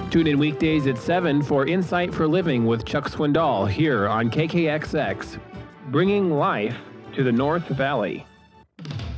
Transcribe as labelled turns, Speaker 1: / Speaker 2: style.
Speaker 1: Tune in weekdays at 7 for Insight for Living with Chuck Swindoll here on KKXX, bringing life to the North Valley.